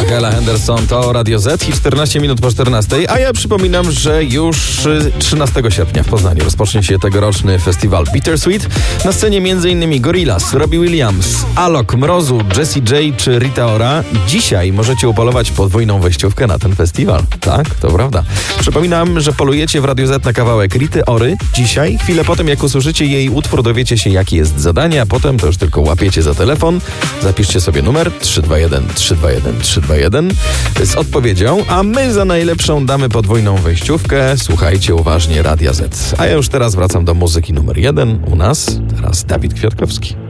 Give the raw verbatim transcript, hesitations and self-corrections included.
Ella Henderson to Radio Z i czternaście minut po czternastej, a ja przypominam, że już trzynastego sierpnia w Poznaniu rozpocznie się tegoroczny festiwal Bittersweet. Na scenie m.in. Gorillaz, Robbie Williams, Alok, Mrozu, Jessie J czy Rita Ora. Dzisiaj możecie upolować podwójną wejściówkę na ten festiwal. Tak, to prawda. Przypominam, że polujecie w Radio Z na kawałek Rity Ory dzisiaj. Chwilę potem, jak usłyszycie jej utwór, dowiecie się, jakie jest zadanie, a potem to już tylko łapiecie za telefon. Zapiszcie sobie numer trzy dwa jeden trzy dwa jeden trzy dwa jeden z odpowiedzią, a my za najlepszą damy podwójną wejściówkę. Słuchajcie uważnie Radia Z. A ja już teraz wracam do muzyki numer jeden u nas. Teraz Dawid Kwiatkowski.